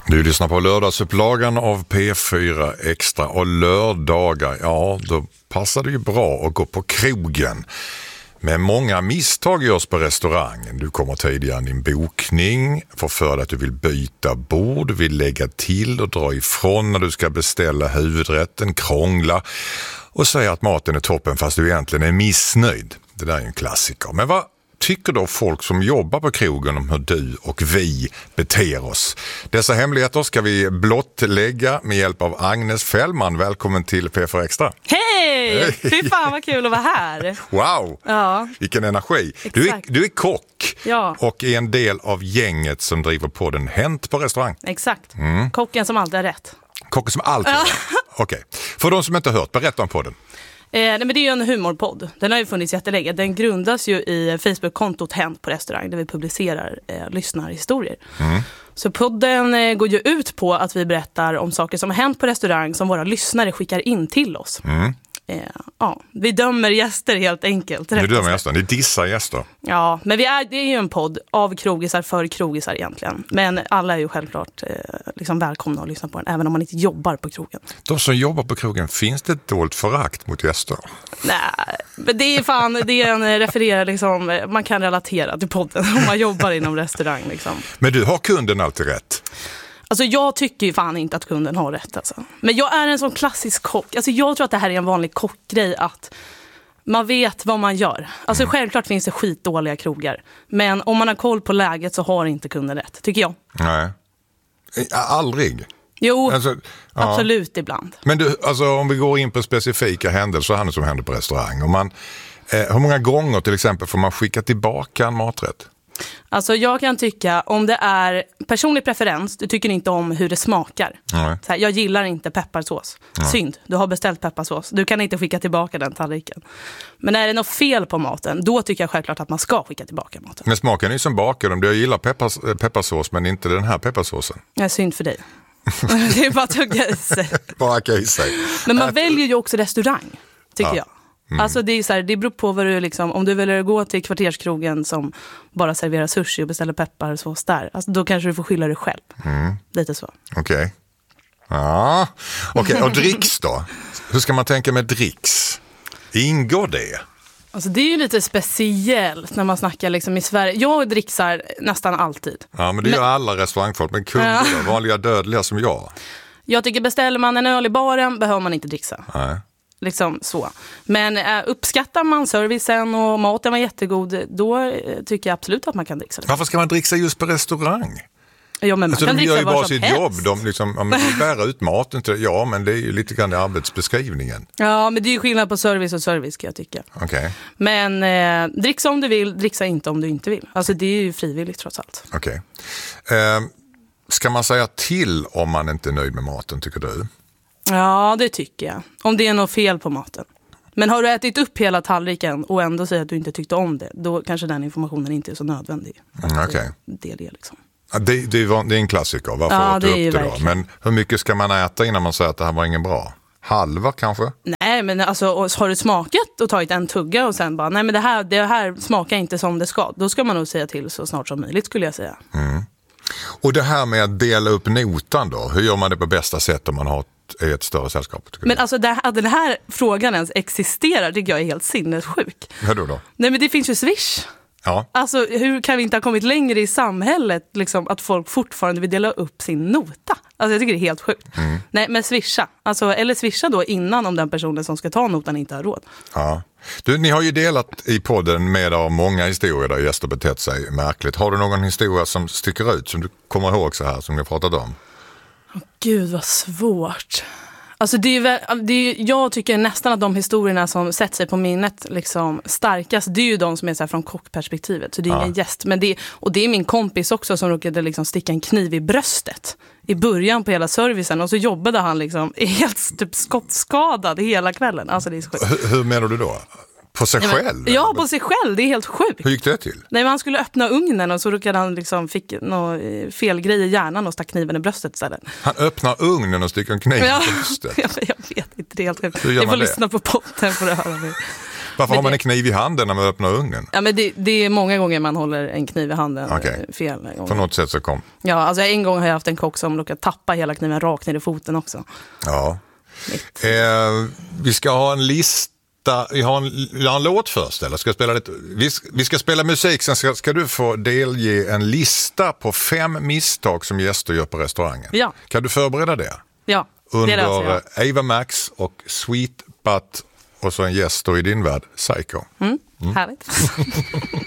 Du lyssnar på lördagsupplagan av P4 Extra och lördagar, ja då passar det ju bra att gå på krogen. Men många misstag görs på restaurangen. Du kommer tidigare än din bokning, får för dig att du vill byta bord, du vill lägga till och dra ifrån när du ska beställa huvudrätten, krångla och säga att maten är toppen fast du egentligen är missnöjd. Det där är en klassiker. Men vad tycker då folk som jobbar på krogen om hur du och vi beter oss? Dessa hemligheter ska vi blottlägga med hjälp av Agnes Fällman. Välkommen till P4 Extra. Hej! Fy fan vad kul att vara här. Wow, ja. Vilken energi. Du är kock och är en del av gänget som driver på den Hänt på restaurang. Exakt, kocken som alltid är rätt. Kocken som alltid är rätt. Okej. För de som inte har hört, berätta om podden. Nej, men det är ju en humorpodd. Den har ju funnits jättelänge. Den grundas ju i Facebook-kontot Hänt på restaurang där vi publicerar lyssnarhistorier. Så podden går ju ut på att vi berättar om saker som har hänt på restaurang som våra lyssnare skickar in till oss. Vi dömer gäster helt enkelt. Ni dömer gäster, ni dissar gäster. Ja, men det är ju en podd av krogisar för krogisar egentligen. Men alla är ju självklart liksom välkomna att lyssna på den, även om man inte jobbar på krogen. De som jobbar på krogen, finns det ett dolt förakt mot gäster? Nej, men det är en refererar liksom, man kan relatera till podden om man jobbar inom restaurang liksom. Men du, har kunden alltid rätt? Alltså jag tycker ju fan inte att kunden har rätt alltså. Men jag är en sån klassisk kock. Alltså jag tror att det här är en vanlig kockgrej att man vet vad man gör. Alltså självklart finns det skitdåliga krogar. Men om man har koll på läget så har inte kunden rätt, tycker jag. Nej, aldrig. Jo, alltså, absolut ibland. Men du, alltså om vi går in på specifika händelser som händer på restaurang. Hur många gånger till exempel får man skicka tillbaka en maträtt? Alltså jag kan tycka, om det är personlig preferens, du tycker inte om hur det smakar. Så här, jag gillar inte pepparsås. Synd, du har beställt pepparsås. Du kan inte skicka tillbaka den tallriken. Men är det något fel på maten, då tycker jag självklart att man ska skicka tillbaka maten. Men smaken är ju som bakar. Om du gillar pepparsås men inte den här pepparsåsen. Ja, synd för dig. Det är bara att tugga i sig. Men man väljer ju också restaurang, tycker jag. Alltså det är så här, det beror på vad du liksom, om du väljer att gå till kvarterskrogen som bara serverar sushi och beställer pepparsås där, alltså då kanske du får skylla dig själv. Lite så. Okej. Ja. Okej, och dricks då? Hur ska man tänka med dricks? Ingår det? Alltså det är ju lite speciellt när man snackar liksom i Sverige. Jag dricksar nästan alltid. Ja, men det gör alla restaurangfolk. Men kunder då, vanliga dödliga som jag. Jag tycker beställer man en öl i baren behöver man inte dricksa. Nej. Liksom så. Men uppskattar man servicen och maten var jättegod, då tycker jag absolut att man kan dricksa det. Varför ska man dricksa just på restaurang? Ja, men man kan de dricksa gör ju bara var som sitt helst. jobb. De liksom, bär ut maten till, ja, men det är ju lite grann i arbetsbeskrivningen. Ja, men det är ju skillnad på service och service, kan jag tycka. Okay. Men dricksa om du vill, dricksa inte om du inte vill. Alltså det är ju frivilligt trots allt. Okej. Ska man säga till om man inte är nöjd med maten, tycker du? Ja, det tycker jag. Om det är något fel på maten. Men har du ätit upp hela tallriken och ändå säger att du inte tyckte om det, då kanske den informationen inte är så nödvändig. Okej. Det är liksom. Ja, det är en klassiker. Varför åt du upp det då? Men hur mycket ska man äta innan man säger att det här var ingen bra? Halva kanske? Nej, men alltså har du smakat och tagit en tugga och sen bara, nej men det här smakar inte som det ska. Då ska man nog säga till så snart som möjligt, skulle jag säga. Och det här med att dela upp notan då, hur gör man det på bästa sätt om man har ett större sällskap? Men alltså att den här frågan ens existerar tycker jag är helt sinnessjuk. Hur då? Nej, men det finns ju Swish. Ja. Alltså hur kan vi inte ha kommit längre i samhället liksom, att folk fortfarande vill dela upp sin nota? Alltså jag tycker det är helt sjukt. Nej, men swisha. Alltså, eller swisha då innan om den personen som ska ta notan inte har råd. Ja. Du, ni har ju delat i podden med av många historier där gäster betett sig märkligt. Har du någon historia som sticker ut som du kommer ihåg så här som vi har pratat om? Gud vad svårt. Alltså jag tycker nästan att de historierna som sätter sig på minnet liksom starkast, det är ju de som är så här från kockperspektivet. Så det är ingen gäst. Men det är min kompis också som råkade liksom sticka en kniv i bröstet i början på hela servicen. Och så jobbade han liksom helt typ skottskadad hela kvällen. Alltså det är så sjukt. Hur menar du då? På sig själv? Ja, på sig själv. Det är helt sjukt. Hur gick det till? Nej, men han skulle öppna ugnen och så råkade han liksom fick någon fel grej i hjärnan och stack kniven i bröstet istället. Han öppnar ugnen och sticker en kniv i bröstet? Jag vet inte, det är helt sjukt. Hur gör ni får man det? lyssna på podden för att höra det. Varför har man en kniv i handen när man öppnar ugnen? Ja, men det är många gånger man håller en kniv i handen fel gånger. På något sätt så kom. Ja, alltså en gång har jag haft en kock som råkade tappa hela kniven rakt ner i foten också. Ja. Vi ska ha en lista. Vi har en låt först, eller ska spela lite? Vi ska spela musik, sen ska du få delge en lista på 5 misstag som gäster gör på restaurangen. Ja. Kan du förbereda det? Ja, under Ava Max och Sweet But och så en gäst då i din värld, Psycho. Härligt.